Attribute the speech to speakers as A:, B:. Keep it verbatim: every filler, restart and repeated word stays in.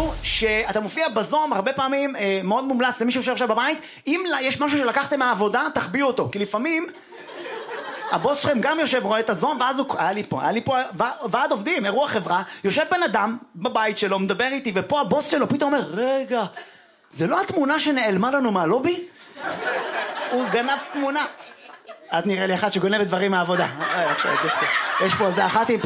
A: הוא שאתה מופיע בזום הרבה פעמים, אה, מאוד מומלץ למי שיושב עכשיו בבית, אם יש משהו שלקחתם מהעבודה, תחביאו אותו, כי לפעמים הבוס שלכם גם יושב, רואה את הזום, ואז הוא, היה לי פה, היה לי פה, ועד עובדים, אירוע חברה, יושב בן אדם בבית שלו, מדבר איתי, ופה הבוס שלו פתאום אומר, רגע, זה לא התמונה שנעלמה לנו מהלובי? הוא גנב תמונה. את נראה לי אחת שגונבת דברים מהעבודה. יש פה, יש פה, זה אחת עם